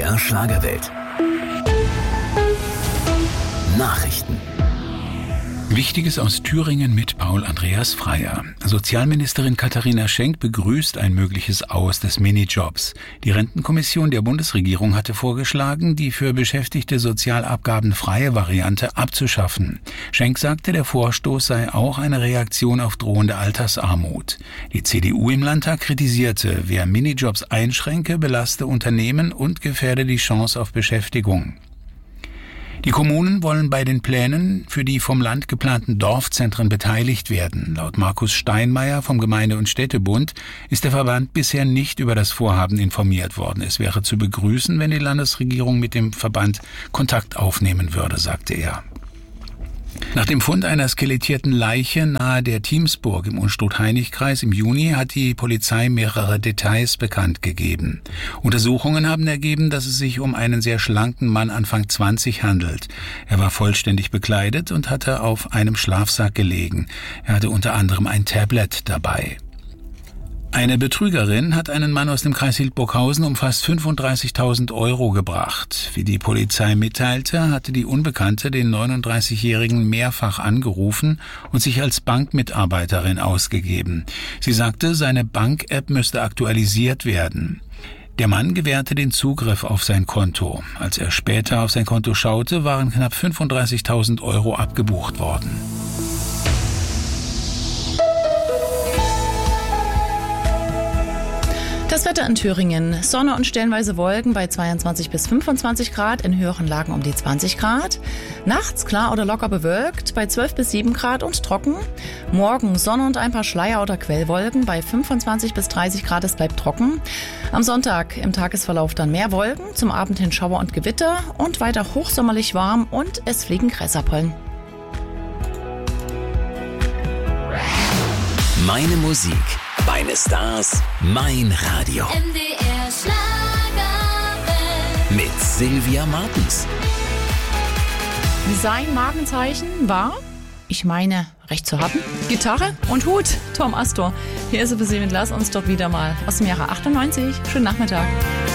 MDR Schlagerwelt. Nachrichten. Wichtiges aus Thüringen mit Paul Andreas Freier. Sozialministerin Katharina Schenk begrüßt ein mögliches Aus des Minijobs. Die Rentenkommission der Bundesregierung hatte vorgeschlagen, die für Beschäftigte sozialabgabenfreie Variante abzuschaffen. Schenk sagte, der Vorstoß sei auch eine Reaktion auf drohende Altersarmut. Die CDU im Landtag kritisierte, wer Minijobs einschränke, belaste Unternehmen und gefährde die Chance auf Beschäftigung. Die Kommunen wollen bei den Plänen für die vom Land geplanten Dorfzentren beteiligt werden. Laut Markus Steinmeier vom Gemeinde- und Städtebund ist der Verband bisher nicht über das Vorhaben informiert worden. Es wäre zu begrüßen, wenn die Landesregierung mit dem Verband Kontakt aufnehmen würde, sagte er. Nach dem Fund einer skelettierten Leiche nahe der Thiemsburg im Unstrut-Hainich-Kreis im Juni hat die Polizei mehrere Details bekannt gegeben. Untersuchungen haben ergeben, dass es sich um einen sehr schlanken Mann Anfang 20 handelt. Er war vollständig bekleidet und hatte auf einem Schlafsack gelegen. Er hatte unter anderem ein Tablet dabei. Eine Betrügerin hat einen Mann aus dem Kreis Hildburghausen um fast 35.000 € gebracht. Wie die Polizei mitteilte, hatte die Unbekannte den 39-Jährigen mehrfach angerufen und sich als Bankmitarbeiterin ausgegeben. Sie sagte, seine Bank-App müsste aktualisiert werden. Der Mann gewährte den Zugriff auf sein Konto. Als er später auf sein Konto schaute, waren knapp 35.000 € abgebucht worden. Das Wetter in Thüringen. Sonne und stellenweise Wolken bei 22 bis 25 Grad, in höheren Lagen um die 20 Grad. Nachts klar oder locker bewölkt bei 12 bis 7 Grad und trocken. Morgen Sonne und ein paar Schleier- oder Quellwolken bei 25 bis 30 Grad, es bleibt trocken. Am Sonntag im Tagesverlauf dann mehr Wolken, zum Abend hin Schauer und Gewitter und weiter hochsommerlich warm und es fliegen Gräserpollen. Meine Musik, meine Stars, mein Radio. MDR Schlagerwelt. Mit Sylvia Martens. Sein Markenzeichen war, ich meine, recht zu haben, Gitarre und Hut. Tom Astor. Hier ist er für Sie mit Lass uns doch wieder mal aus dem Jahre 98. Schönen Nachmittag.